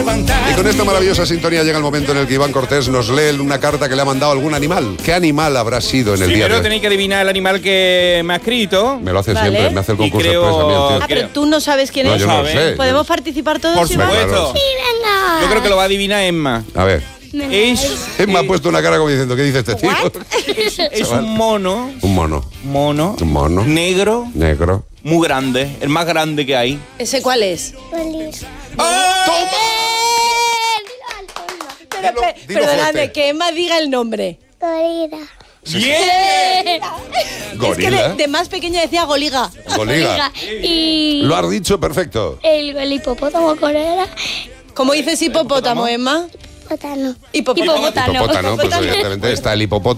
Y con esta maravillosa sintonía llega el momento en el que Iván Cortés nos lee una carta que le ha mandado algún animal. ¿Qué animal habrá sido en el día de Primero hoy? tenéis que adivinar el animal que me ha escrito. Me lo hace Vale. siempre, me hace el Y concurso creo- express también, tío. Pero tú no sabes quién No, es. yo no lo ¿Sabe? sé. ¿Podemos participar todos, Por Iván? supuesto. Sí, venga. Yo creo que lo va a adivinar Emma. A ver, me ha puesto una cara como diciendo, ¿qué dice este tío? Es un mono, Un mono, un mono, negro, negro. muy grande, el más grande que hay. ¿Ese cuál es? Feliz. Dilo Perdóname, fuerte. que Emma diga el nombre. Gorila. ¡Bien! Es que Gorila. de más pequeña decía goliga. Goliga. Y Lo has dicho perfecto. el hipopótamo, ¿cuál era? ¿Cómo dices hipopótamo, Emma? Hipopótamo. Hipopótamo. Hipopótamo, pues evidentemente está el hipopótamo.